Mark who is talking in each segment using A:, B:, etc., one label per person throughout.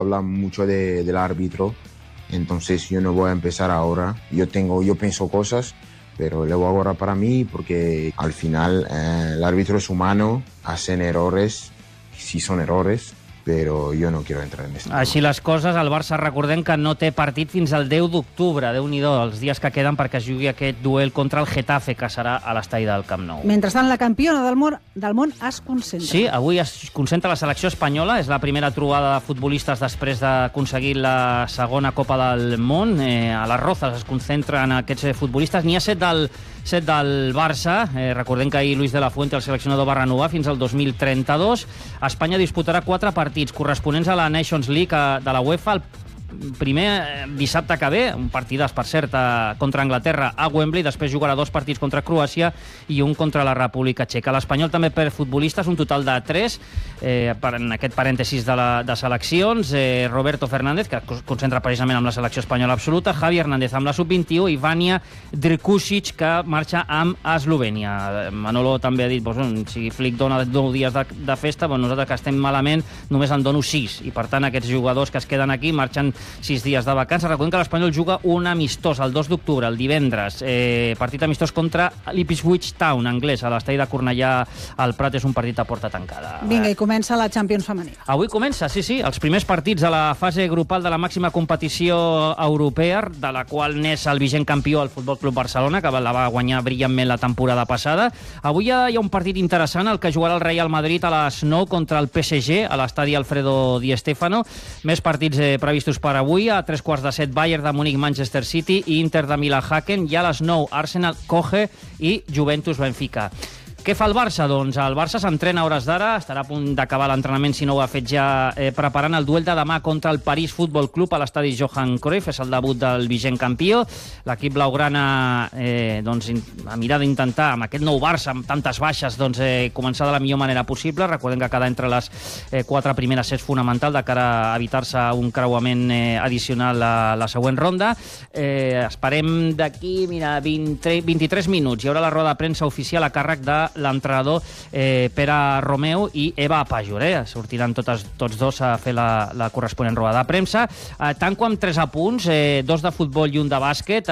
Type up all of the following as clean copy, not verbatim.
A: Habla mucho del árbitro, entonces yo no voy a empezar ahora. Yo pienso cosas, pero lo hago ahora para mí porque al final el árbitro es humano, hacen errores, sí son errores, però jo no quiero entrar en esto.
B: Així les coses, el Barça recordem que no té partit fins al 10 d'octubre, Déu-n'hi-do, els dies que queden perquè es jugui aquest duel contra el Getafe, que serà a l'estadi del Camp Nou.
C: Mentrestant, la campiona del món es concentra.
B: Sí, avui es concentra la selecció espanyola, és la primera trobada de futbolistes després d'aconseguir la segona Copa del Món. A les Rozas es concentren aquests futbolistes. N'hi ha 7 del Barça. Recordem que ahir Luis de la Fuente, el seleccionador, va renovar fins al 2032. Espanya disputarà 4 partits corresponents a la Nations League de la UEFA. El primer dissabte que ve, un partidàs, per cert, contra Anglaterra a Wembley, després jugarà 2 partits contra Croàcia i un contra la República Txeca. L'Espanyol també per futbolistes, un total de 3, en aquest parèntesis de seleccions. Roberto Fernández, que es concentra precisament amb la selecció espanyola absoluta, Javi Hernández amb la sub-21 i Vania Drkušić, que marxa amb Eslovènia. Manolo també ha dit, si Flick dona 9 dies de festa, nosaltres que estem malament només en dono 6, i per tant aquests jugadors que es queden aquí marxen 6 dies de vacances. Recordem que l'Espanyol juga un amistós el 2 d'octubre, el divendres. Partit amistós contra l'Ipswich Town, anglès, a l'estadi de Cornellà al Prat. És un partit a porta tancada.
C: Vinga, i comença la Champions femenina.
B: Avui comença, sí, els primers partits de la fase grupal de la màxima competició europea, de la qual n'és el vigent campió el Futbol Club Barcelona, que la va guanyar brillantment la temporada passada. Avui hi ha un partit interessant, el que jugarà el Real Madrid a les 9 contra el PSG, a l'estadi Alfredo Di Stéfano. Més partits previstos per avui, a 3:15, Bayern de Múnich, Manchester City i Inter de Milà-Haken, i a les 9, Arsenal, Coge i Juventus Benfica. Què fa el Barça? Doncs el Barça s'entrena a hores d'ara, estarà a punt d'acabar l'entrenament, si no ho ha fet ja, preparant el duel de demà contra el París Futbol Club a l'estadi Johan Cruyff. És el debut del vigent campió. L'equip blaugrana a mirar d'intentar, amb aquest nou Barça, amb tantes baixes, començar de la millor manera possible. Recordem que quedar entre les 4 primeres és fonamental de cara a evitar-se un creuament addicional a la següent ronda. Esperem d'aquí, 23 minuts. Hi haurà la roda de premsa oficial a càrrec de l'entrenador Pere Romeu i Eva Pajor. Sortiran tots dos a fer la corresponent roda de premsa. Tanco amb 3 apunts, 2 de futbol i un de bàsquet.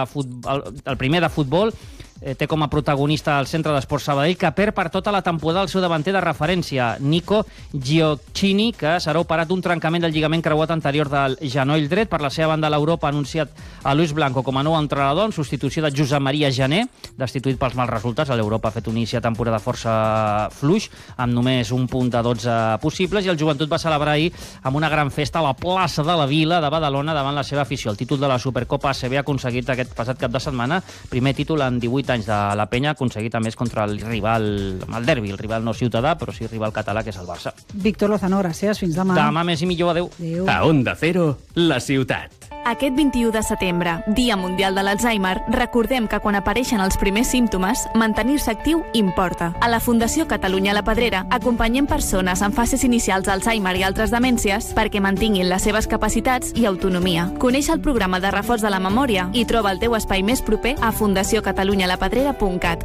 B: El primer de futbol té com a protagonista el Centre d'Esports Sabadell, que perd per tota la temporada el seu davanter de referència, Nico Gioacchini, que serà operat d'un trencament del lligament creuat anterior del genoll dret. Per la seva banda, l'Europa ha anunciat a Luis Blanco com a nou entrenador en substitució de Josep Maria Jané, destituït pels mals resultats. L'Europa ha fet un inici de temporada força fluix, amb només un punt de 12 possibles, i el Joventut va celebrar ahir amb una gran festa a la plaça de la Vila de Badalona davant la seva afició. El títol de la Supercopa ACB ha aconseguit aquest passat cap de setmana, primer títol en 18 anys de la penya, aconseguit a més contra el rival, el derbi, el rival no ciutadà, però sí rival català, que és el Barça.
C: Víctor Lozano, gràcies, fins demà.
B: Demà més i millor, adeu.
D: A Onda Cero, la ciutat.
E: Aquest 21 de setembre, Dia Mundial de l'Alzheimer, recordem que quan apareixen els primers símptomes, mantenir-se actiu importa. A la Fundació Catalunya La Pedrera acompanyem persones en fases inicials d'Alzheimer i altres demències perquè mantinguin les seves capacitats i autonomia. Coneix el programa de reforç de la memòria i troba el teu espai més proper a fundaciocatalunyalapedrera.cat.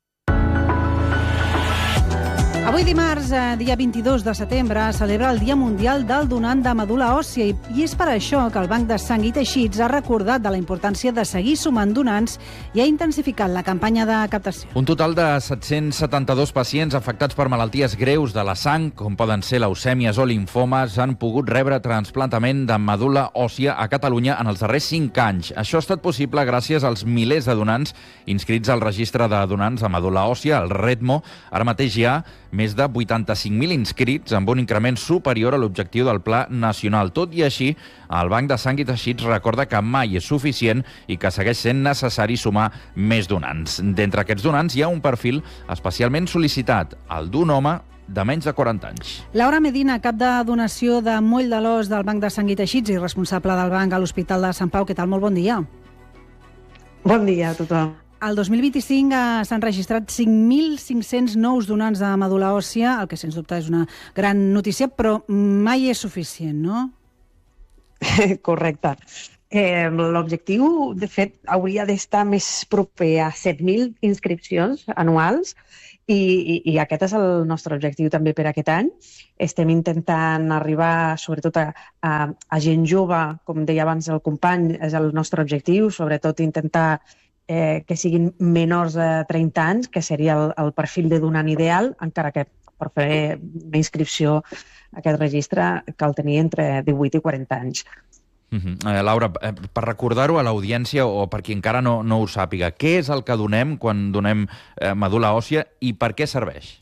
C: Avui dimarts, dia 22 de setembre, celebra el Dia Mundial del Donant de Medul·la Òssia i és per això que el Banc de Sang i Teixits ha recordat de la importància de seguir sumant donants i ha intensificat la campanya de captació.
F: Un total de 772 pacients afectats per malalties greus de la sang, com poden ser leucèmies o linfomes, han pogut rebre trasplantament de medul·la òssia a Catalunya en els darrers 5 anys. Això ha estat possible gràcies als milers de donants inscrits al registre de donants de medul·la òssia, el REDMO. Ara mateix hi ha més de 85.000 inscrits, amb un increment superior a l'objectiu del Pla Nacional. Tot i així, el Banc de Sang i Teixits recorda que mai és suficient i que segueix sent necessari sumar més donants. D'entre aquests donants hi ha un perfil especialment sol·licitat, el d'un home de menys de 40 anys.
C: Laura Medina, cap de donació de Moll de l'Os del Banc de Sang i Teixits i responsable del banc a l'Hospital de Sant Pau. Què tal? Molt bon dia.
G: Bon dia a tothom.
C: El 2025 s'han registrat 5.500 nous donants de medul·la òssia, el que sens dubte és una gran notícia, però mai és suficient, no?
G: Correcte. L'objectiu, de fet, hauria d'estar més proper a 7.000 inscripcions anuals i aquest és el nostre objectiu també per aquest any. Estem intentant arribar sobretot a gent jove, com deia abans el company, és el nostre objectiu, sobretot intentar que siguin menors de 30 anys, que seria el perfil de donant ideal, encara que per fer una inscripció a aquest registre cal tenir entre 18 i 40 anys.
F: Laura, per recordar-ho a l'audiència o per qui encara no ho sàpiga, què és el que donem quan donem medul·la òssia i per què serveix?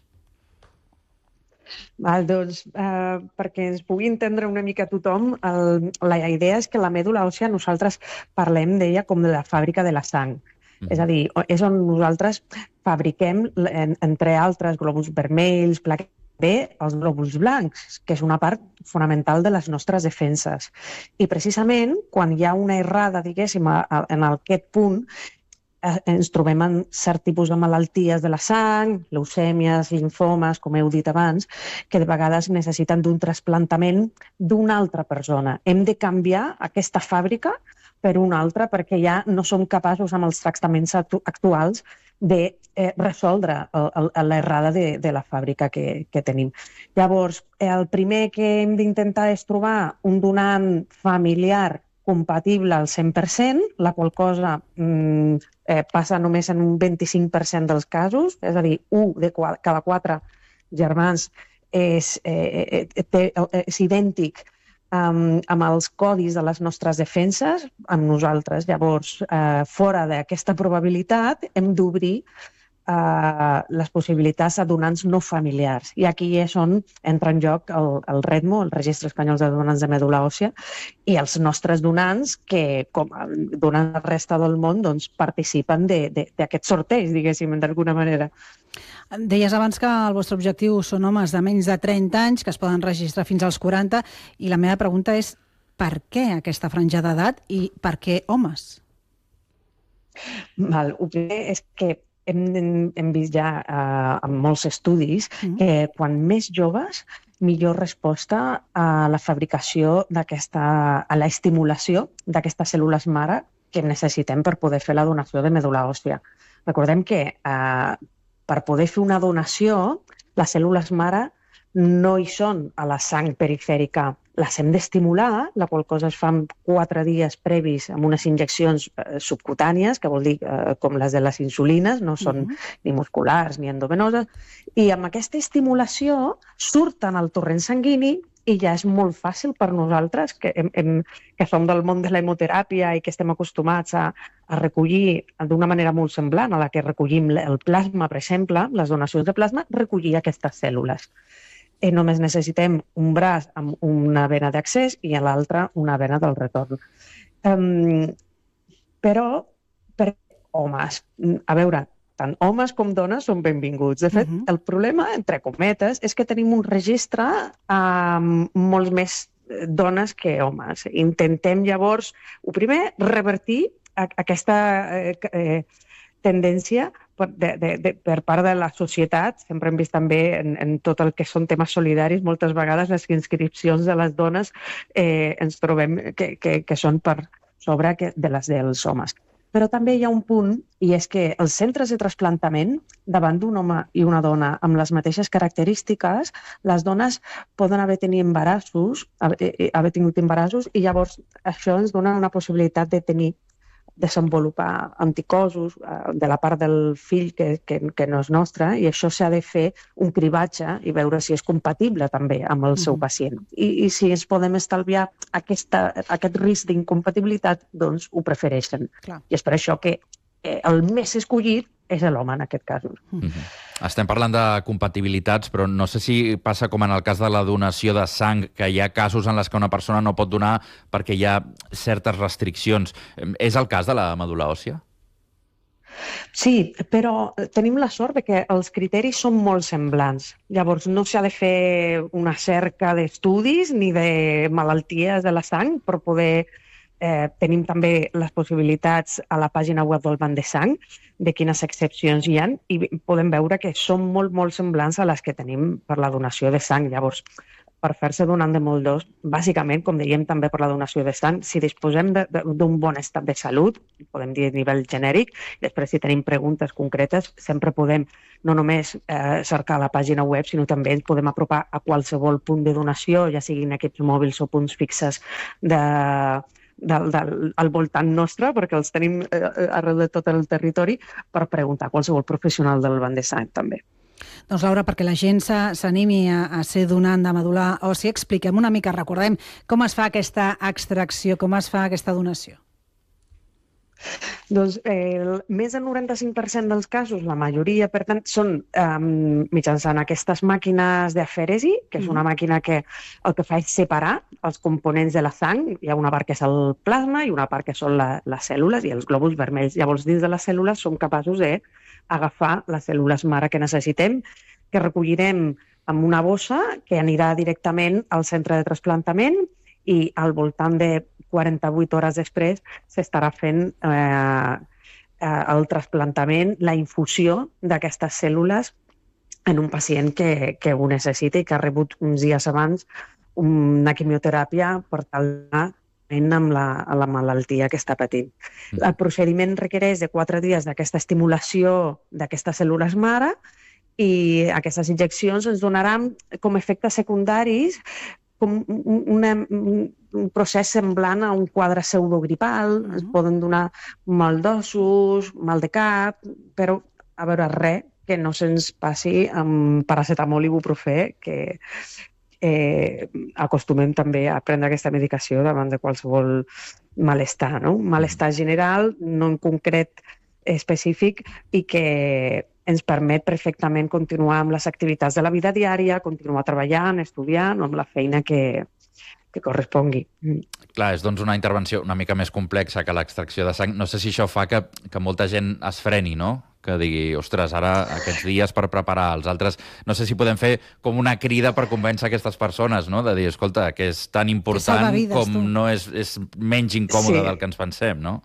G: Doncs, perquè ens pugui entendre una mica tothom, la idea és que la medul·la òssia nosaltres parlem d'ella com de la fàbrica de la sang. És a dir, és on nosaltres fabriquem, entre altres, glòbuls vermells, plaques bé, els glòbuls blancs, que és una part fonamental de les nostres defenses. I precisament, quan hi ha una errada, diguéssim, en aquest punt, ens trobem en cert tipus de malalties de la sang, leucèmies, linfomes, com heu dit abans, que de vegades necessiten d'un trasplantament d'una altra persona. Hem de canviar aquesta fàbrica per una altra perquè ja no som capaços amb els tractaments actuals de resoldre l'errada de la fàbrica que tenim. Llavors, el primer que hem d'intentar és trobar un donant familiar compatible al 100%, la qual cosa passa només en un 25% dels casos, és a dir, 1 de cada 4 germans és idèntic amb els codis de les nostres defenses, amb nosaltres. Llavors, fora d'aquesta probabilitat, hem d'obrir les possibilitats a donants no familiars. I aquí és on entra en joc el REDMO, el Registre Espanyol de Donants de Medul·la Òssia, i els nostres donants que, com donants de la resta del món, doncs, participen d'aquest sorteig, diguéssim, d'alguna manera.
C: Deies abans que el vostre objectiu són homes de menys de 30 anys que es poden registrar fins als 40 i la meva pregunta és per què aquesta franja d'edat i per què homes?
G: El primer és que hem vist ja en molts estudis que quan més joves, millor resposta a la fabricació a l'estimulació d'aquestes cèl·lules mare que necessitem per poder fer la donació de medul·la òssia. Recordem que per poder fer una donació, les cèl·lules mare no hi són a la sang perifèrica. Les hem d'estimular, la qual cosa es fa en 4 dies previs amb unes injeccions subcutànies, que vol dir com les de les insulines, no són ni musculars ni endovenoses, i amb aquesta estimulació surten al torrent sanguini i ja és molt fàcil per nosaltres, que som del món de l'hemoteràpia i que estem acostumats a recollir d'una manera molt semblant a la que recollim el plasma, per exemple, les donacions de plasma, recollir aquestes cèl·lules. Només necessitem un braç amb una vena d'accés i a l'altra una vena del retorn. Però, per homes, a veure, tant homes com dones són benvinguts. De fet, el problema, entre cometes, és que tenim un registre amb molts més dones que homes. Intentem, llavors, primer, revertir aquesta tendència per part de la societat. Sempre hem vist també en tot el que són temes solidaris, moltes vegades les inscripcions de les dones ens trobem que són per sobre de les dels homes. Però també hi ha un punt, i és que els centres de trasplantament, davant d'un home i una dona amb les mateixes característiques, les dones poden haver tingut embarassos i llavors això ens dona una possibilitat de desenvolupar anticossos de la part del fill que no és nostre, i això s'ha de fer un cribatge i veure si és compatible també amb el seu pacient. I si ens podem estalviar aquest risc d'incompatibilitat, doncs ho prefereixen.
C: Clar.
G: I és per això que el més escollit és l'home en aquest cas.
F: Estem parlant de compatibilitats, però no sé si passa com en el cas de la donació de sang, que hi ha casos en els que una persona no pot donar perquè hi ha certes restriccions. És el cas de la medul·la òssia?
G: Sí, però tenim la sort que els criteris són molt semblants. Llavors no s'ha de fer una cerca d'estudis ni de malalties de la sang per poder... Tenim també les possibilitats a la pàgina web del Banc de Sang de quines excepcions hi ha i podem veure que són molt, molt semblants a les que tenim per la donació de sang. Llavors, per fer-se donant de molt d'os, bàsicament, com dèiem també per la donació de sang, si disposem d'un bon estat de salut, podem dir a nivell genèric, després si tenim preguntes concretes, sempre podem no només cercar la pàgina web, sinó també ens podem apropar a qualsevol punt de donació, ja siguin equips mòbils o punts fixes al voltant nostre, perquè els tenim arreu de tot el territori, per preguntar a qualsevol professional del banc de sang també.
C: Doncs Laura, perquè la gent s'animi a ser donant de medul·la òssia, expliquem una mica, recordem com es fa aquesta extracció, com es fa aquesta donació.
G: Doncs més del 95% dels casos, la majoria, per tant, són mitjançant aquestes màquines d'afèresi, que és una màquina que el que fa és separar els components de la sang. Hi ha una part que és el plasma i una part que són les cèl·lules i els glòbuls vermells. Llavors, dins de les cèl·lules som capaços d'agafar les cèl·lules mare que necessitem, que recollirem amb una bossa que anirà directament al centre de trasplantament i al voltant de 48 hores després s'estarà fent el trasplantament, la infusió d'aquestes cèl·lules en un pacient que ho necessita i que ha rebut uns dies abans una quimioteràpia per tal amb la malaltia que està patint. El procediment requereix de 4 dies d'aquesta estimulació d'aquestes cèl·lules mare i aquestes injeccions ens donaran com efectes secundaris com un procés semblant a un quadre pseudogripal, es poden donar mal d'ossos, mal de cap, però, a veure, res que no se'ns passi amb paracetamol i ibuprofè, que acostumem també a prendre aquesta medicació davant de qualsevol malestar, no? Malestar general, no en concret específic, i que ens permet perfectament continuar amb les activitats de la vida diària, continuar treballant, estudiant, amb la feina que correspongui.
F: Clar, és doncs una intervenció una mica més complexa que l'extracció de sang. No sé si això fa que molta gent es freni, no? Que digui, ostres, ara aquests dies per preparar els altres... No sé si podem fer com una crida per convèncer aquestes persones, no? De dir, escolta, que és tan important com no és menys incòmode del que ens pensem, no?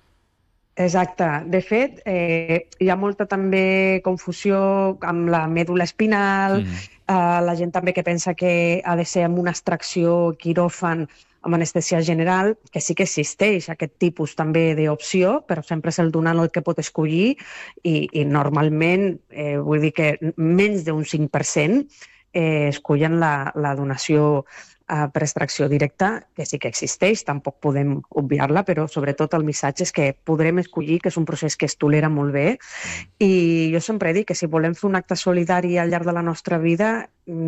G: Exacte. De fet, hi ha molta també confusió amb la mèdula espinal, la gent també que pensa que ha de ser amb una extracció quiròfan amb anestèsia general, que sí que existeix aquest tipus també d'opció, però sempre és el donant el que pot escollir i normalment, vull dir que menys d'un 5% escollen la donació per extracció directa, que sí que existeix, tampoc podem obviar-la, però sobretot el missatge és que podrem escollir, que és un procés que es tolera molt bé, i jo sempre dic que si volem fer un acte solidari al llarg de la nostra vida,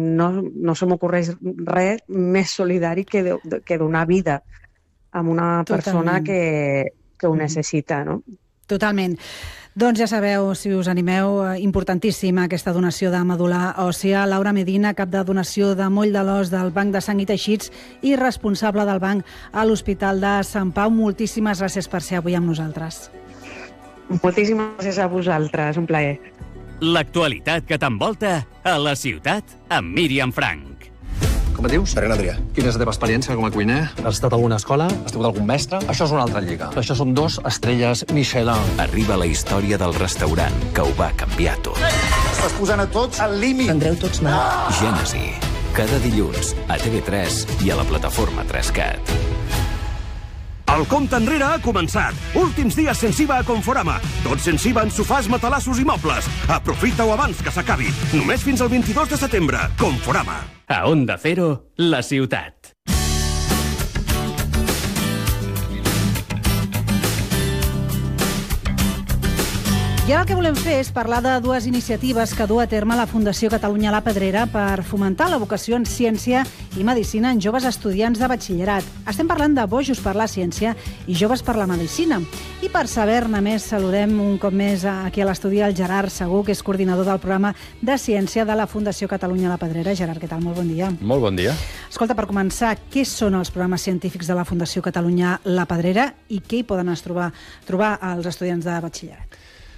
G: no se m'ocorreix res més solidari que donar vida a una persona que ho necessita, no?
C: Totalment. Doncs ja sabeu, si us animeu, importantíssima aquesta donació de medul·la òssia. Laura Medina, cap de donació de moll de l'os del Banc de Sang i Teixits i responsable del banc a l'Hospital de Sant Pau. Moltíssimes gràcies per ser avui amb nosaltres.
G: Moltíssimes gràcies a vosaltres, un plaer.
D: L'actualitat que t'envolta a la ciutat amb Míriam Frank.
H: Com et dius?
I: Serena Adrià.
H: Quina és la teva experiència com a cuiner?
I: Has estat a alguna escola?
H: Has tingut algun mestre?
I: Això és una altra lliga.
H: Això són 2 estrelles Michelin.
J: Arriba la història del restaurant que ho va canviar tot.
I: Estàs posant a tots al límit.
K: Prendreu tots mal.
J: Gènesi. Cada dilluns a TV3 i a la plataforma 3CAT.
L: El compte enrere ha començat. Últims dies sense IVA a Conforama. Tot sense IVA en sofàs, matalassos i mobles. Aprofita-ho abans que s'acabi. Només fins al 22 de setembre. Conforama.
D: A Onda Cero, la ciutat.
C: I ara el que volem fer és parlar de 2 iniciatives que du a terme la Fundació Catalunya La Pedrera per fomentar la vocació en ciència i medicina en joves estudiants de batxillerat. Estem parlant de Bojos per la Ciència i Joves per la Medicina. I per saber-ne més, saludem un cop més aquí a l'estudi el Gerard Segú, que és coordinador del programa de ciència de la Fundació Catalunya La Pedrera. Gerard, què tal? Molt bon dia.
M: Molt bon dia.
C: Escolta, per començar, què són els programes científics de la Fundació Catalunya La Pedrera i què hi poden trobar els estudiants de batxillerat?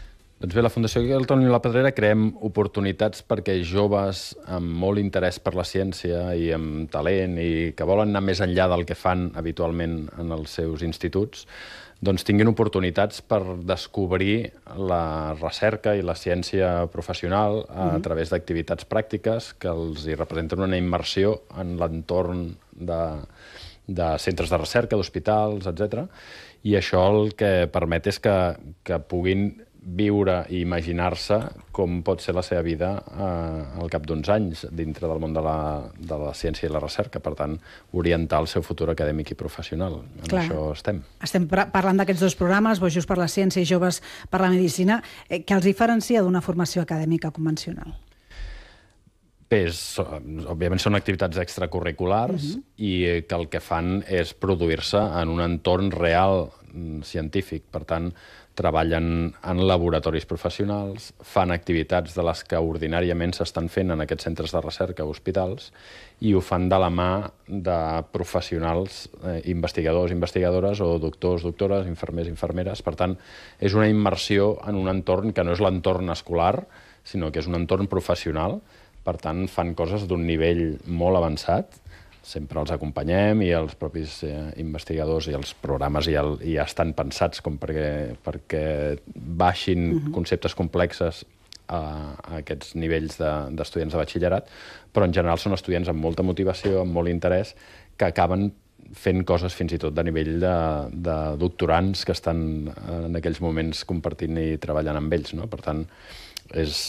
K: Doncs bé, la Fundació Catalunya La Pedrera creem oportunitats perquè joves amb molt interès per la ciència i amb talent i que volen anar més enllà del que fan habitualment en els seus instituts, doncs tinguin oportunitats per descobrir la recerca i la ciència professional a través d'activitats pràctiques que els hi representen una immersió en l'entorn de centres de recerca, d'hospitals, etc. I això el que permet és que puguin viure i imaginar-se com pot ser la seva vida al cap d'uns anys dintre del món de la ciència i la recerca. Per tant, orientar el seu futur acadèmic i professional. En això estem.
C: Estem parlant d'aquests dos programes, Bojos per la ciència i Joves per la medicina. Què els diferencia d'una formació acadèmica convencional?
K: Bé, òbviament són activitats extracurriculars i que el que fan és produir-se en un entorn real científic. Per tant, treballen en laboratoris professionals, fan activitats de les que ordinàriament s'estan fent en aquests centres de recerca o hospitals i ho fan de la mà de professionals, investigadors, investigadores o doctors, doctores, infermers, infermeres. Per tant, és una immersió en un entorn que no és l'entorn escolar, sinó que és un entorn professional. Per tant, fan coses d'un nivell molt avançat. Sempre els acompanyem i els propis investigadors i els programes ja estan pensats com perquè baixin conceptes complexes a aquests nivells d'estudiants de batxillerat, però en general són estudiants amb molta motivació, amb molt interès, que acaben fent coses fins i tot de nivell de doctorants que estan en aquells moments compartint i treballant amb ells. Per tant, és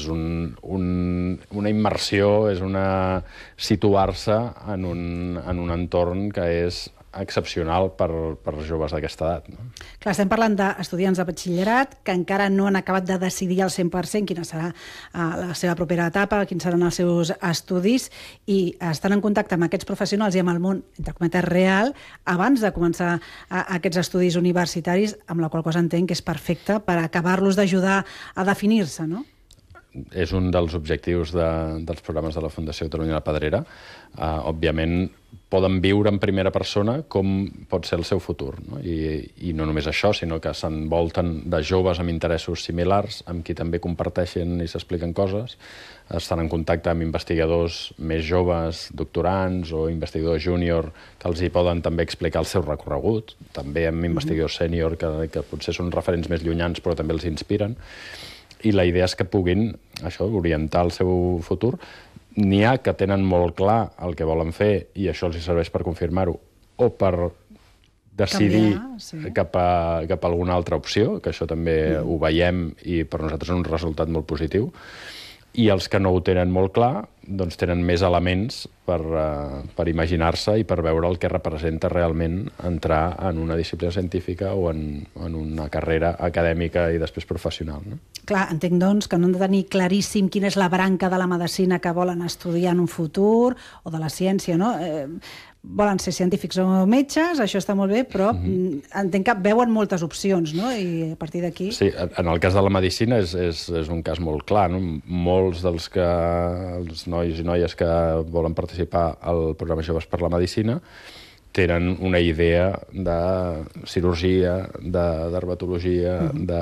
K: una immersió, és situar-se en un entorn que és excepcional per joves d'aquesta edat.
C: Clar, estem parlant d'estudiants de batxillerat que encara no han acabat de decidir al 100% quina serà la seva propera etapa, quins seran els seus estudis, i estan en contacte amb aquests professionals i amb el món, entre cometes, real, abans de començar aquests estudis universitaris, amb la qual cosa entenc que és perfecte per acabar-los d'ajudar a definir-se, no?
K: És un dels objectius dels programes de la Fundació Catalunya La Pedrera. Òbviament, poden viure en primera persona com pot ser el seu futur. I no només això, sinó que s'envolten de joves amb interessos similars, amb qui també comparteixen i s'expliquen coses. Estan en contacte amb investigadors més joves, doctorants o investigadors júnior, que els hi poden també explicar el seu recorregut. També amb investigadors sènior, que potser són referents més llunyans, però també els inspiren. I la idea és que puguin orientar el seu futur. N'hi ha que tenen molt clar el que volen fer i això els serveix per confirmar-ho o per decidir cap a alguna altra opció, que això també ho veiem i per nosaltres és un resultat molt positiu. I els que no ho tenen molt clar doncs tenen més elements per imaginar-se i per veure el que representa realment entrar en una disciplina científica o en una carrera acadèmica i després professional.
C: Clar, entenc doncs que no han de tenir claríssim quina és la branca de la medicina que volen estudiar en un futur o de la ciència, no? Volen ser científics o metges, això està molt bé, però entenc que veuen moltes opcions, no? I a partir d'aquí...
K: Sí, en el cas de la medicina és un cas molt clar, no? Molts dels els nois i noies que volen participar al programa Joves per la Medicina tenen una idea de cirurgia, de dermatologia,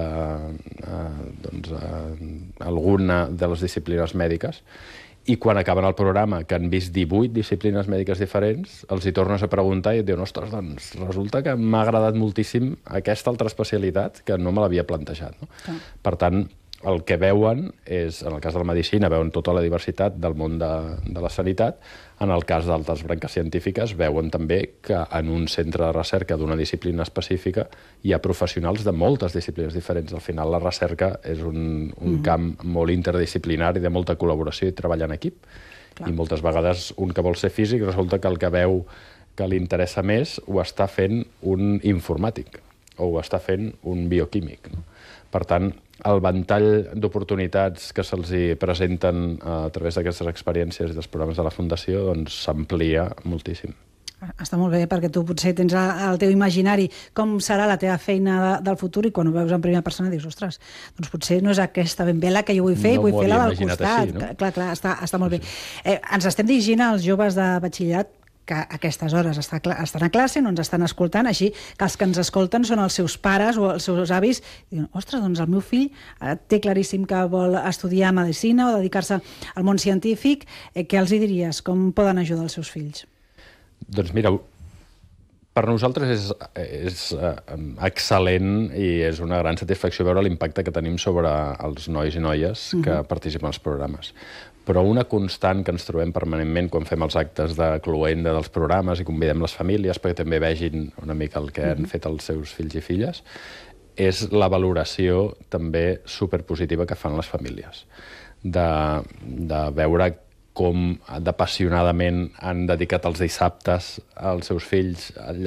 K: alguna de les disciplines mèdiques, i quan acaben el programa, que han vist 18 disciplines mèdiques diferents, els hi tornes a preguntar i et diuen, ostres, doncs resulta que m'ha agradat moltíssim aquesta altra especialitat que no me l'havia plantejat. Per tant, el que veuen és, en el cas de la medicina, veuen tota la diversitat del món de la sanitat. En el cas d'altres branques científiques, veuen també que en un centre de recerca d'una disciplina específica hi ha professionals de moltes disciplines diferents. Al final, la recerca és un camp molt interdisciplinari, de molta col·laboració i treball en equip. I moltes vegades un que vol ser físic resulta que el que veu que li interessa més ho està fent un informàtic o ho està fent un bioquímic. Per tant, el ventall d'oportunitats que se'ls presenten a través d'aquestes experiències i dels programes de la Fundació s'amplia moltíssim.
C: Està molt bé, perquè tu potser tens al teu imaginari com serà la teva feina del futur i quan ho veus en primera persona dius, ostres, doncs potser no és aquesta ben bé la que jo vull fer, vull fer la del costat. Clar, està molt bé. Ens estem dirigint als joves de batxillerat que a aquestes hores estan a classe, no ens estan escoltant, així que els que ens escolten són els seus pares o els seus avis, i diuen, ostres, doncs el meu fill té claríssim que vol estudiar medicina o dedicar-se al món científic, què els hi diries? Com poden ajudar els seus fills?
K: Doncs mira, per nosaltres és excel·lent i és una gran satisfacció veure l'impacte que tenim sobre els nois i noies que participen als programes. Però una constant que ens trobem permanentment quan fem els actes de cloenda dels programes i convidem les famílies perquè també vegin una mica el que han fet els seus fills i filles, és la valoració també superpositiva que fan les famílies. De veure com d'apassionadament han dedicat els dissabtes als seus fills